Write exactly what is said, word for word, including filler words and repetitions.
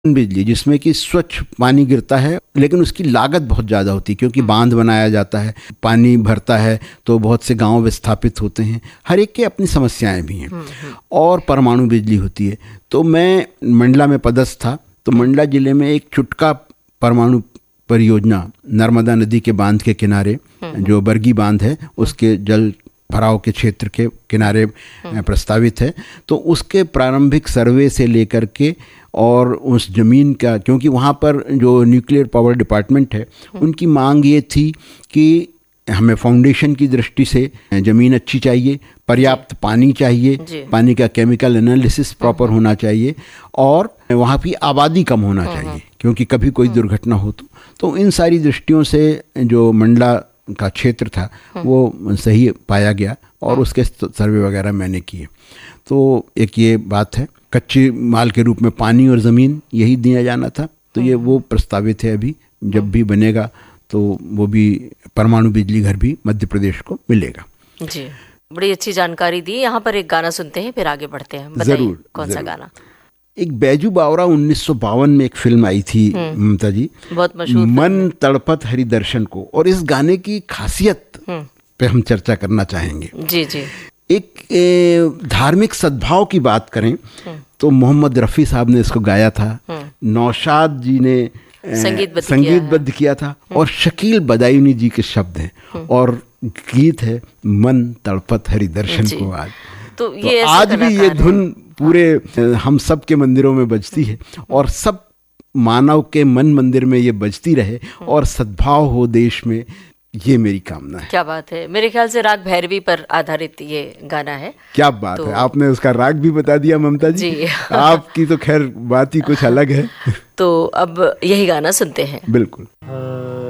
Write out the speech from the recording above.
बिजली जिसमें कि स्वच्छ पानी गिरता है, लेकिन उसकी लागत बहुत ज़्यादा होती है क्योंकि बांध बनाया जाता है, पानी भरता है तो बहुत से गांव विस्थापित होते हैं, हर एक के अपनी समस्याएं भी हैं। और परमाणु बिजली होती है। तो मैं मंडला में पदस्थ था, तो मंडला ज़िले में एक चुटका परमाणु परियोजना नर्मदा नदी के बांध के किनारे, जो बरगी बांध है उसके जल भराव के क्षेत्र के किनारे प्रस्तावित है। तो उसके प्रारंभिक सर्वे से लेकर के और उस ज़मीन का, क्योंकि वहाँ पर जो न्यूक्लियर पावर डिपार्टमेंट है उनकी मांग ये थी कि हमें फाउंडेशन की दृष्टि से ज़मीन अच्छी चाहिए, पर्याप्त पानी चाहिए, पानी का केमिकल एनालिसिस प्रॉपर होना चाहिए और वहाँ की आबादी कम होना चाहिए क्योंकि कभी कोई दुर्घटना हो तो तो इन सारी दृष्टियों से जो मंडला का क्षेत्र था वो सही पाया गया और उसके सर्वे वगैरह मैंने किए। तो एक ये बात है, कच्चे माल के रूप में पानी और ज़मीन यही दिया जाना था। तो ये वो प्रस्तावित है, अभी जब भी बनेगा तो वो भी परमाणु बिजली घर भी मध्य प्रदेश को मिलेगा। जी, बड़ी अच्छी जानकारी दी। यहाँ पर एक गाना सुनते हैं फिर आगे बढ़ते हैं। बताइए कौन सा गाना? एक बैजू बावरा उन्नीस सौ बावन में एक फिल्म आई थी ममता जी, बहुत मशहूर, मन तड़पत हरि दर्शन को, और इस गाने की खासियत पे हम चर्चा करना चाहेंगे। जी जी। एक धार्मिक सद्भाव की बात करें तो मोहम्मद रफ़ी साहब ने इसको गाया था, नौशाद जी ने संगीतबद्ध संगीतबद्ध किया, किया था और शकील बदायूनी जी के शब्द हैं और गीत है मन तड़पत हरि दर्शन को। आज तो, ये तो आज भी ये धुन पूरे हम सब के मंदिरों में बजती है और सब मानव के मन मंदिर में ये बजती रहे और सद्भाव हो देश में, ये मेरी कामना है। क्या बात है। मेरे ख्याल से राग भैरवी पर आधारित ये गाना है। क्या बात तो... है, आपने उसका राग भी बता दिया ममता जी, जी। आपकी तो खैर बात ही कुछ अलग है। तो अब यही गाना सुनते हैं। बिल्कुल।